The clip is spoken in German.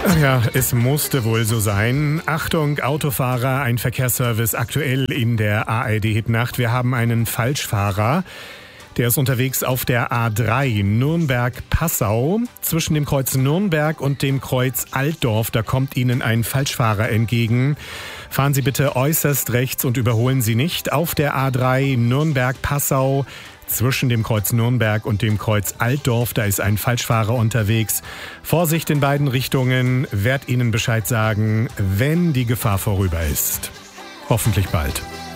Ach ja, es musste wohl so sein. Achtung, Autofahrer, ein Verkehrsservice aktuell in der ARD-Hitnacht. Wir haben einen Falschfahrer. Der ist unterwegs auf der A3 Nürnberg-Passau. Zwischen dem Kreuz Nürnberg und dem Kreuz Altdorf, da kommt Ihnen ein Falschfahrer entgegen. Fahren Sie bitte äußerst rechts und überholen Sie nicht. Auf der A3 Nürnberg-Passau zwischen dem Kreuz Nürnberg und dem Kreuz Altdorf, da ist ein Falschfahrer unterwegs. Vorsicht in beiden Richtungen, werd Ihnen Bescheid sagen, wenn die Gefahr vorüber ist. Hoffentlich bald.